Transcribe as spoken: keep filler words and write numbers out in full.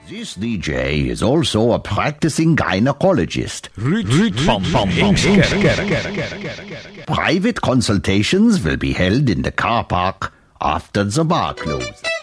This D J is also a practicing gynecologist. Private consultations will be held in the car park after the bar closes.